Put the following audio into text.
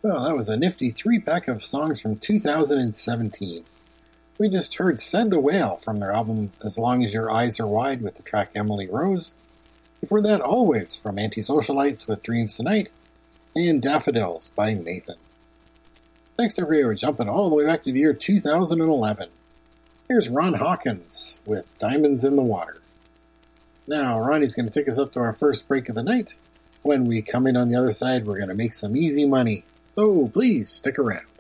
Well, that was a nifty 3-pack of songs from 2017. We just heard Said the Whale from their album As Long as Your Eyes Are Wide with the track Emily Rose. Before that, Always from Antisocialites with Dreams Tonight, and Daffodils by Nathan. Next up, we're jumping all the way back to the year 2011. Here's Ron Hawkins with Diamonds in the Water. Now, Ronnie's going to take us up to our first break of the night. When we come in on the other side, we're going to make some easy money. So please stick around.